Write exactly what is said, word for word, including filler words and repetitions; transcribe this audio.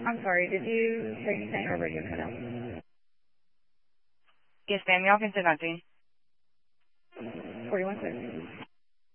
I'm sorry, did you say anything or radio cut out? Yes, ma'am. Y'all can send that to me. forty-one six.